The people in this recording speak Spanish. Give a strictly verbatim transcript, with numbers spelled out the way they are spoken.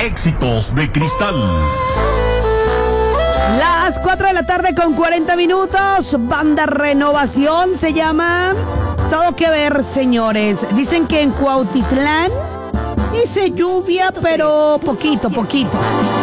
Éxitos de Cristal. Las cuatro de la tarde con cuarenta minutos. Banda Renovación se llama. Todo que ver, señores. Dicen que en Cuautitlán hice lluvia, pero poquito, poquito.